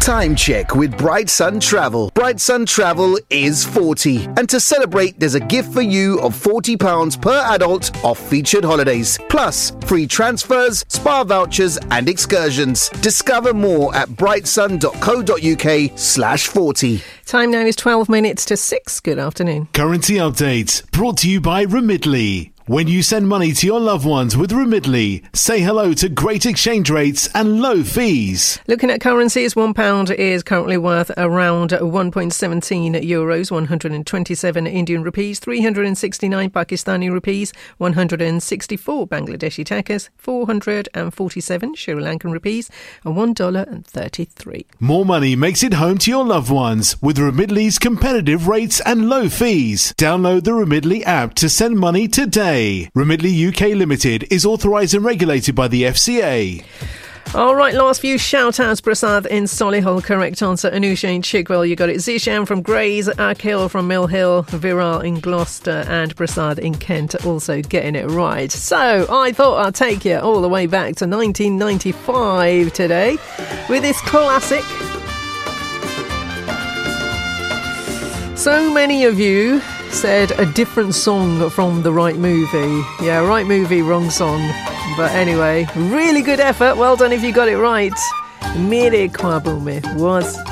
Time check with Bright Sun Travel. Bright Sun Travel is 40. And to celebrate, there's a gift for you of £40 per adult off featured holidays. Plus, free transfers, spa vouchers and excursions. Discover more at brightsun.co.uk/40. Time now is 12 minutes to 6. Good afternoon. Currency update brought to you by Remitly. When you send money to your loved ones with Remitly, say hello to great exchange rates and low fees. Looking at currencies, £1 is currently worth around 1.17 euros, 127 Indian rupees, 369 Pakistani rupees, 164 Bangladeshi takas, 447 Sri Lankan rupees, and $1.33. More money makes it home to your loved ones with Remitly's competitive rates and low fees. Download the Remitly app to send money today. Remitly UK Limited is authorised and regulated by the FCA. All right, last few shout-outs. Prasad in Solihull, correct answer. Anusha in Chigwell, you got it. Zishan from Grays, Akhil from Mill Hill, Viral in Gloucester, and Prasad in Kent also getting it right. So, I thought I'd take you all the way back to 1995 today with this classic. So many of you said a different song from the right movie. Yeah, right movie, wrong song. But anyway, really good effort. Well done if you got it right. Mere Khwabon Mein was